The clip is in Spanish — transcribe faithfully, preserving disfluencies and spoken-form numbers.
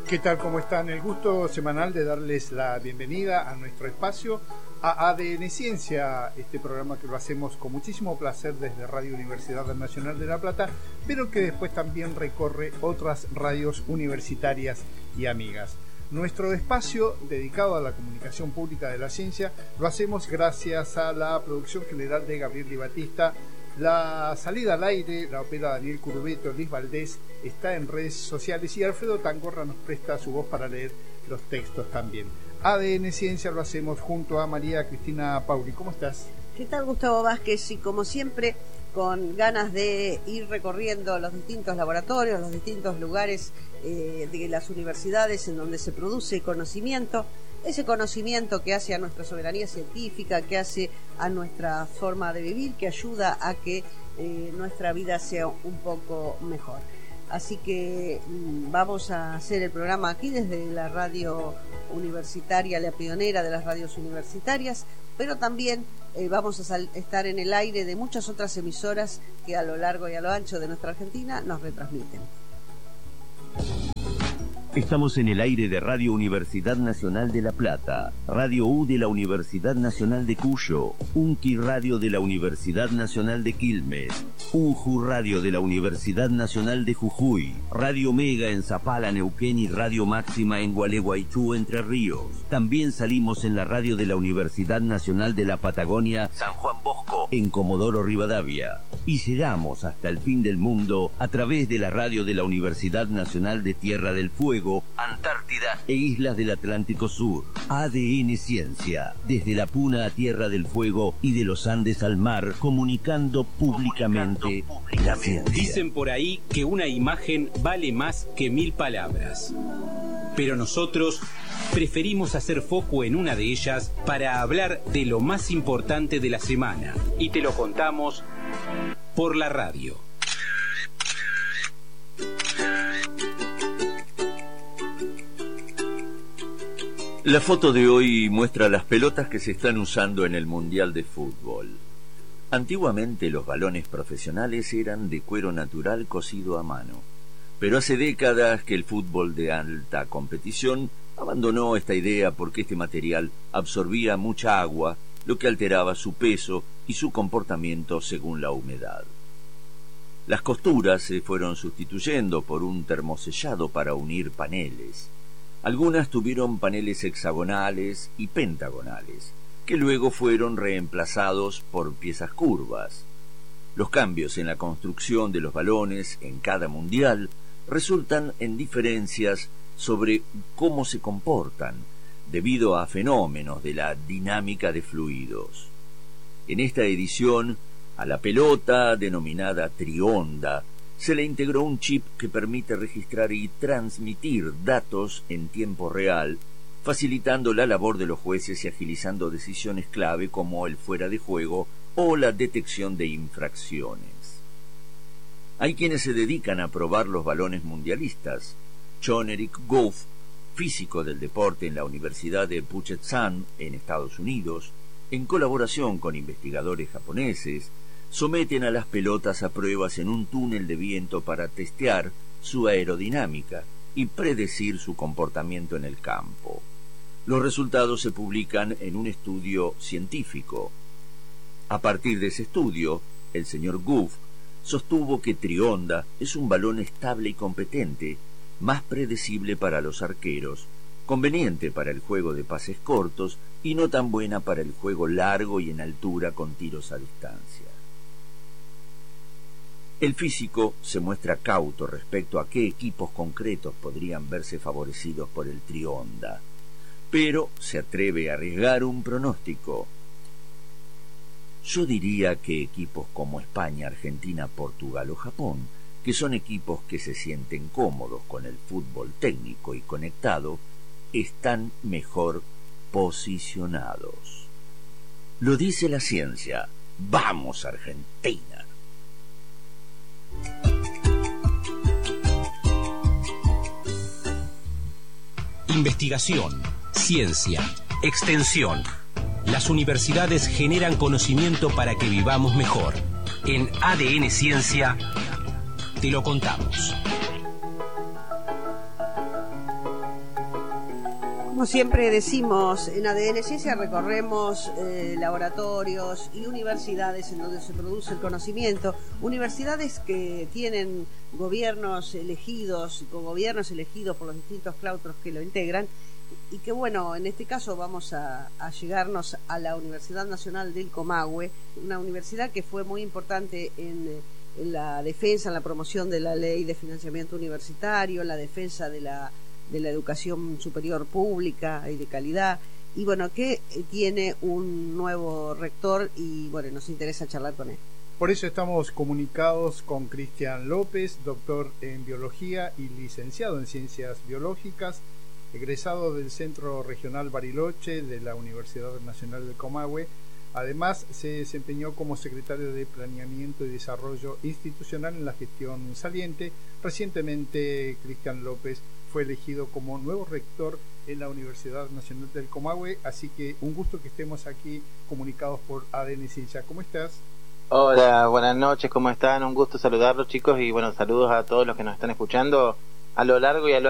¿Qué tal? ¿Cómo están? El gusto semanal de darles la bienvenida a nuestro espacio, a A D N Ciencia, este programa que lo hacemos con muchísimo placer desde Radio Universidad Nacional de La Plata, pero que después también recorre otras radios universitarias y amigas. Nuestro espacio dedicado a la comunicación pública de la ciencia lo hacemos gracias a la producción general de Gabriel Di Battista. La salida al aire la opera Daniel Curubeto, Liz Valdés está en redes sociales y Alfredo Tangorra nos presta su voz para leer los textos también. A D N Ciencia lo hacemos junto a María Cristina Pauli. ¿Cómo estás? ¿Qué tal, Gustavo Vázquez? Y como siempre, con ganas de ir recorriendo los distintos laboratorios, los distintos lugares eh, de las universidades en donde se produce conocimiento, ese conocimiento que hace a nuestra soberanía científica, que hace a nuestra forma de vivir, que ayuda a que eh, nuestra vida sea un poco mejor. Así que mmm, vamos a hacer el programa aquí desde la radio universitaria, la pionera de las radios universitarias, pero también eh, vamos a sal- estar en el aire de muchas otras emisoras que a lo largo y a lo ancho de nuestra Argentina nos retransmiten. Estamos en el aire de Radio Universidad Nacional de La Plata, Radio U de la Universidad Nacional de Cuyo, Unqui Radio de la Universidad Nacional de Quilmes, Unju Radio de la Universidad Nacional de Jujuy, Radio Mega en Zapala, Neuquén y Radio Máxima en Gualeguaychú, Entre Ríos. También salimos en la radio de la Universidad Nacional de la Patagonia, San Juan Bosco, en Comodoro Rivadavia. Y llegamos hasta el fin del mundo a través de la radio de la Universidad Nacional de Tierra del Fuego, Antártida e Islas del Atlántico Sur. A D N Ciencia, desde la Puna a Tierra del Fuego y de los Andes al mar, comunicando públicamente, comunicando públicamente la ciencia. Dicen por ahí que una imagen vale más que mil palabras. Pero nosotros preferimos hacer foco en una de ellas para hablar de lo más importante de la semana. Y te lo contamos por la radio. La foto de hoy muestra las pelotas que se están usando en el Mundial de Fútbol. Antiguamente los balones profesionales eran de cuero natural cosido a mano, pero hace décadas que el fútbol de alta competición abandonó esta idea porque este material absorbía mucha agua, lo que alteraba su peso y su comportamiento según la humedad. Las costuras se fueron sustituyendo por un termosellado para unir paneles. Algunas tuvieron paneles hexagonales y pentagonales, que luego fueron reemplazados por piezas curvas. Los cambios en la construcción de los balones en cada mundial resultan en diferencias sobre cómo se comportan, debido a fenómenos de la dinámica de fluidos. En esta edición, a la pelota denominada trionda, se le integró un chip que permite registrar y transmitir datos en tiempo real, facilitando la labor de los jueces y agilizando decisiones clave como el fuera de juego o la detección de infracciones. Hay quienes se dedican a probar los balones mundialistas. John Eric Goff, físico del deporte en la Universidad de Puget Sound, en Estados Unidos, en colaboración con investigadores japoneses, someten a las pelotas a pruebas en un túnel de viento para testear su aerodinámica y predecir su comportamiento en el campo. Los resultados se publican en un estudio científico. A partir de ese estudio, el señor Goff sostuvo que trionda es un balón estable y competente, más predecible para los arqueros, conveniente para el juego de pases cortos y no tan buena para el juego largo y en altura con tiros a distancia. El físico se muestra cauto respecto a qué equipos concretos podrían verse favorecidos por el trionda, pero se atreve a arriesgar un pronóstico. Yo diría que equipos como España, Argentina, Portugal o Japón, que son equipos que se sienten cómodos con el fútbol técnico y conectado, están mejor posicionados. Lo dice la ciencia. ¡Vamos, Argentina! Investigación, ciencia, extensión. Las universidades generan conocimiento para que vivamos mejor. En A D N Ciencia te lo contamos. Como siempre decimos, en A D N Ciencia recorremos eh, laboratorios y universidades en donde se produce el conocimiento, universidades que tienen gobiernos elegidos, con gobiernos elegidos por los distintos claustros que lo integran, y que bueno, en este caso vamos a, a llegarnos a la Universidad Nacional del Comahue, una universidad que fue muy importante en, en la defensa, en la promoción de la ley de financiamiento universitario, en la defensa de la de la educación superior pública y de calidad, y bueno, que tiene un nuevo rector y bueno, nos interesa charlar con él. Por eso estamos comunicados con Cristian López, doctor en biología y licenciado en ciencias biológicas, egresado del Centro Regional Bariloche de la Universidad Nacional del Comahue. Además, se desempeñó como secretario de Planeamiento y Desarrollo Institucional en la gestión saliente. Recientemente, Cristian López fue elegido como nuevo rector en la Universidad Nacional del Comahue, así que un gusto que estemos aquí comunicados por A D N Ciencia. ¿Cómo estás? Hola, buenas noches, ¿cómo están? Un gusto saludarlos, chicos, y bueno, saludos a todos los que nos están escuchando a lo largo y a lo